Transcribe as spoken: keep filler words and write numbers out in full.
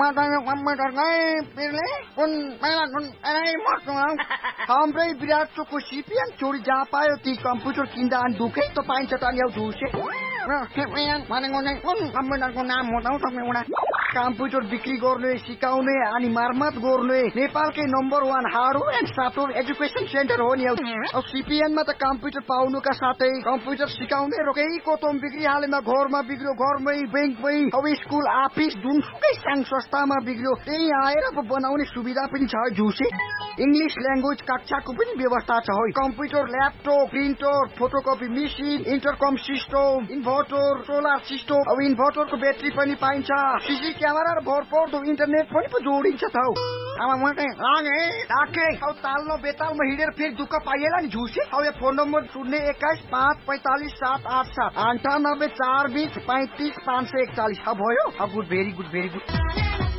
Matanya komputer kai pilih pun pela kun ai mot mau. Hamrai virat को CPN चोरी जहाँ पायो ती कम्प्युटर किन्दा अनि दुखै त पाइन्छ त नि दुसे सीपीएन भनेको चाहिँ कुन कम्प्युटरको नाम हो त तपाईँ कम्प्युटर बिक्री गर्ने सिकाउने अनि मर्मत गर्ने नेपालकै number one hardware and software education centre हो नि अब सीपीएन मा त कम्प्युटर पाउनुका साथै कम्प्युटर सिकाउने रोकैको तोम बिक्री हालेमा घरमा बिग्रियो घरमै बैंकमै अब स्कुल अफिस जुनसुकै संघ संस्थामा बिग्रियो त्यही आएर बनाउने सुविधा पनि छ जुसे इंग्लिश ल्याङ्ग्वेज कक्षाको पनि व्यवस्था छ हो computer laptop printer photocopy machine इन्टरकम system inverter solar system अब इन्भर्टरको ब्याट्री पनि पाइन्छ सीसी क्यामेरा र भरपर्दो इन्टरनेट पनि पो जोडिन्छ त हो अब म चाहिँ लागे राखे अब ताल्नो बेतालमा हिँडेर फेरि दुःख पाइएला नि झुसे अब यो फोन नम्बर शून्य एक्काइस पाँच पैँतालिस सात आठ सात अन्ठानब्बे चार बिस पैँतिस पाँच सय एकचालिस अब भयो अब good very good very good